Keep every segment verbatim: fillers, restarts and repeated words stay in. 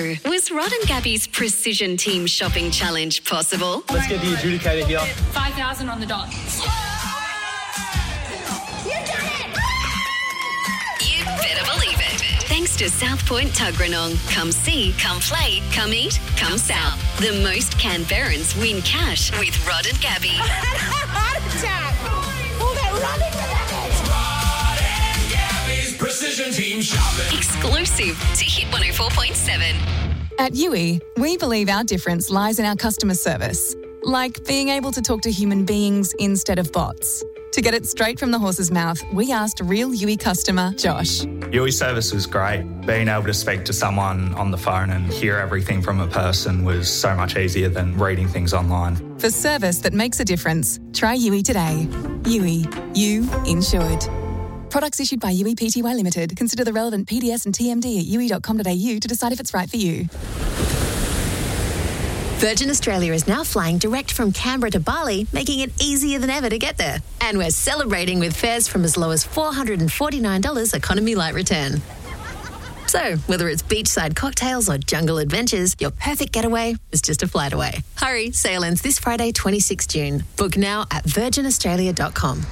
So, was Rod and Gabby's Precision Team Shopping Challenge possible? Let's get the adjudicator here. five thousand on the dot. You better believe it. Thanks to South Point Tuggeranong. Come see, come play, come eat, come south. The most Canberrans win cash with Rod and Gabby. I had a heart attack. All that running with Rod and Gabby's Precision Team Shopping. Exclusive to Hit one oh four point seven. At U I, we believe our difference lies in our customer service, like being able to talk to human beings instead of bots. To get it straight from the horse's mouth, we asked real U I customer Josh. U I service was great. Being able to speak to someone on the phone and hear everything from a person was so much easier than reading things online. For service that makes a difference, try U I today. U I, you insured. Products issued by U I P T Y Limited. Consider the relevant P D S and T M D at u i dot com dot a u to decide if it's right for you. Virgin Australia is now flying direct from Canberra to Bali, making it easier than ever to get there. And we're celebrating with fares from as low as four hundred forty-nine dollars economy light return. So, whether it's beachside cocktails or jungle adventures, your perfect getaway is just a flight away. Hurry, sale ends this Friday, twenty-sixth of June. Book now at virgin australia dot com.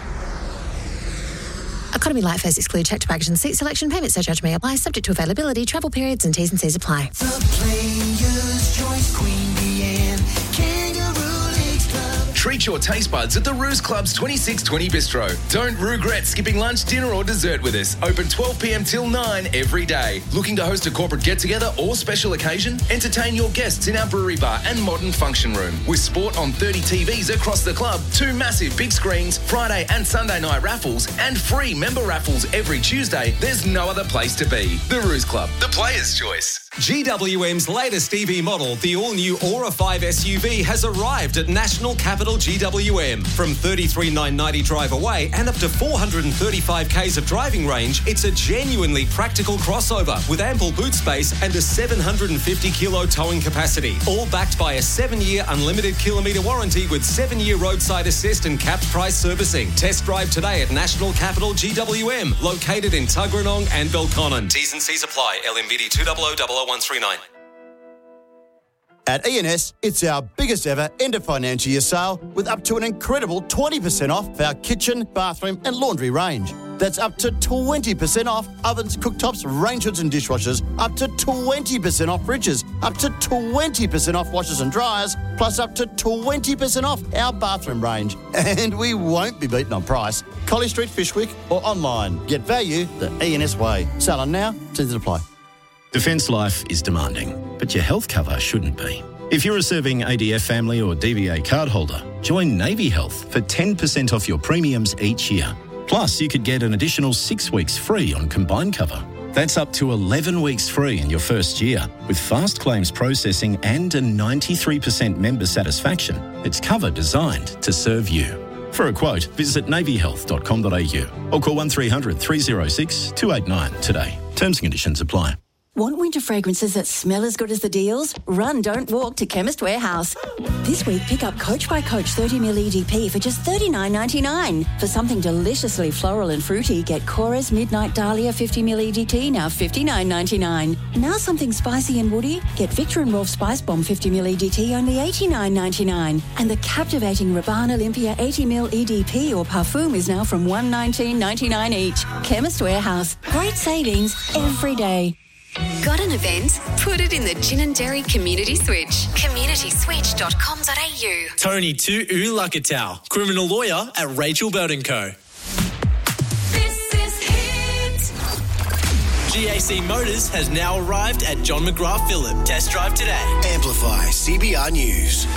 Economy light fares exclude checked baggage and seat selection. Payment surcharge may apply, subject to availability, travel periods and T's and C's apply. The Players' Choice Queen Bee Kangaroo Leagues Club. Treat your taste buds at the Ruse Club's twenty-six twenty Bistro. Don't regret skipping lunch, dinner or dessert with us. Open twelve p.m. till nine every day. Looking to host a corporate get-together or special occasion? Entertain your guests in our brewery bar and modern function room. With sport on thirty T Vs across the club, two massive big screens, Friday and Sunday night raffles, and free member raffles every Tuesday. There's no other place to be. The Ruse Club, the Players' Choice. G W M's latest E V model, the all-new Aura five S U V, has arrived at National Capital G W M. From thirty-three thousand nine hundred ninety drive away and up to four hundred thirty-five kays of driving range, it's a genuinely practical crossover with ample boot space and a seven hundred fifty kilo towing capacity. All backed by a seven-year unlimited kilometre warranty with seven-year roadside assist and capped price servicing. Test drive today at National Capital G W M, located in Tuggeranong and Belconnen. T's and C's apply. L M B D two zero zero zero zero one three nine. At E N S, it's our biggest ever end of financial year sale with up to an incredible twenty percent off our kitchen, bathroom and laundry range. That's up to twenty percent off ovens, cooktops, range hoods and dishwashers, up to twenty percent off fridges, up to twenty percent off washers and dryers, plus up to twenty percent off our bathroom range. And we won't be beaten on price. Collie Street, Fishwick or online. Get value the E N S way. Sale on now, terms and apply. Defence life is demanding, but your health cover shouldn't be. If you're a serving A D F family or D V A card holder, join Navy Health for ten percent off your premiums each year. Plus, you could get an additional six weeks free on combined cover. That's up to eleven weeks free in your first year. With fast claims processing and a ninety-three percent member satisfaction, it's cover designed to serve you. For a quote, visit navy health dot com dot a u or call one three hundred three oh six two eight nine today. Terms and conditions apply. Want winter fragrances that smell as good as the deals? Run, don't walk to Chemist Warehouse. This week, pick up Coach by Coach thirty milliliter E D P for just thirty-nine ninety-nine. For something deliciously floral and fruity, get Cora's Midnight Dahlia fifty milliliter E D T, now fifty-nine ninety-nine. Now something spicy and woody, get Victor and Rolf Spice Bomb fifty milliliter E D T, only eighty-nine ninety-nine. And the captivating Rabanne Olympia eighty milliliter E D P or Parfum is now from one nineteen ninety-nine each. Chemist Warehouse. Great savings every day. Got an event? Put it in the Gin and Dairy Community Switch. community switch dot com dot a u. Tony Tu Ulakatau, criminal lawyer at Rachel Bird and Co. This is Hit. G A C Motors has now arrived at John McGrath Phillip. Test drive today. Amplify C B R News.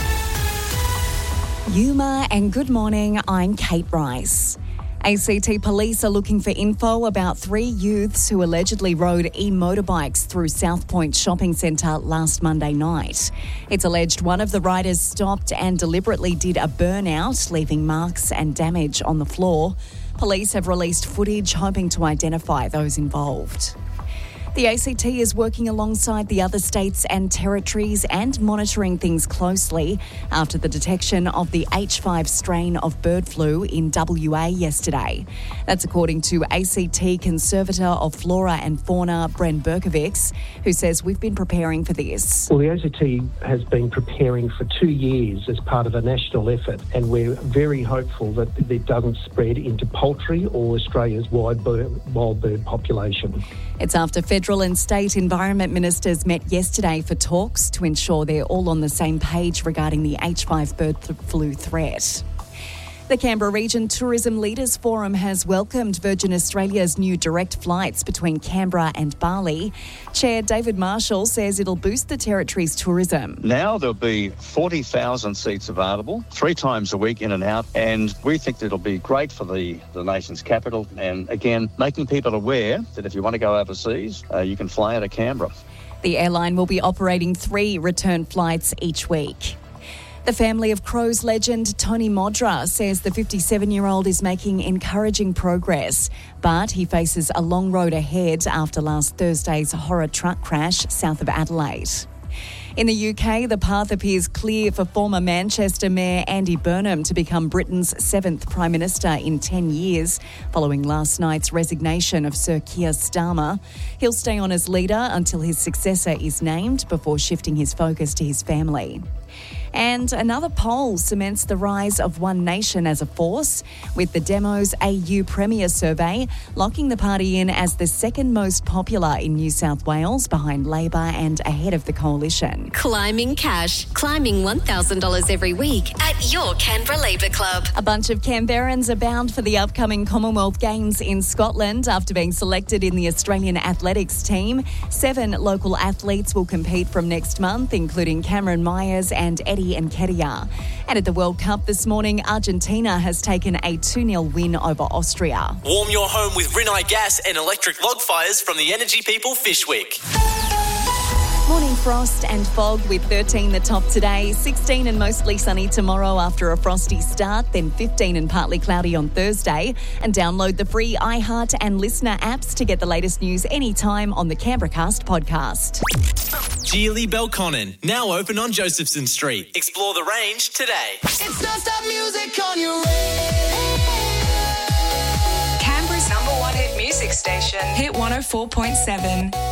Yuma and good morning, I'm Kate Rice. A C T police are looking for info about three youths who allegedly rode e-motorbikes through South Point Shopping Centre last Monday night. It's alleged one of the riders stopped and deliberately did a burnout, leaving marks and damage on the floor. Police have released footage hoping to identify those involved. The A C T is working alongside the other states and territories and monitoring things closely after the detection of the H five strain of bird flu in W A yesterday. That's according to A C T Conservator of Flora and Fauna, Bren Berkovics, who says we've been preparing for this. Well, the A C T has been preparing for two years as part of a national effort, and we're very hopeful that it doesn't spread into poultry or Australia's wild bird, wild bird population. It's after federal and state environment ministers met yesterday for talks to ensure they're all on the same page regarding the H five bird flu threat. The Canberra Region Tourism Leaders Forum has welcomed Virgin Australia's new direct flights between Canberra and Bali. Chair David Marshall says it'll boost the territory's tourism. Now there'll be forty thousand seats available, three times a week in and out, and we think that it'll be great for the, the nation's capital, and again, making people aware that if you want to go overseas, uh, you can fly out of Canberra. The airline will be operating three return flights each week. The family of Crows legend Tony Modra says the fifty-seven-year-old is making encouraging progress, but he faces a long road ahead after last Thursday's horror truck crash south of Adelaide. In the U K, the path appears clear for former Manchester Mayor Andy Burnham to become Britain's seventh Prime Minister in ten years, following last night's resignation of Sir Keir Starmer. He'll stay on as leader until his successor is named before shifting his focus to his family. And another poll cements the rise of One Nation as a force, with the Demos A U Premier Survey locking the party in as the second most popular in New South Wales, behind Labor and ahead of the Coalition. Climbing cash. Climbing one thousand dollars every week at your Canberra Labour Club. A bunch of Canberrans are bound for the upcoming Commonwealth Games in Scotland after being selected in the Australian athletics team. Seven local athletes will compete from next month, including Cameron Myers and Eddie Nketiah. And at the World Cup this morning, Argentina has taken a two nil win over Austria. Warm your home with Rinnai Gas and electric log fires from the Energy People Fish Week. Morning frost and fog with thirteen the top today, sixteen and mostly sunny tomorrow after a frosty start, then fifteen and partly cloudy on Thursday. And download the free iHeart and Listener apps to get the latest news anytime on the Canberracast podcast. Geely Belconnen, now open on Josephson Street. Explore the range today. It's non-stop music on your radio. Canberra's number one hit music station, Hit one oh four point seven.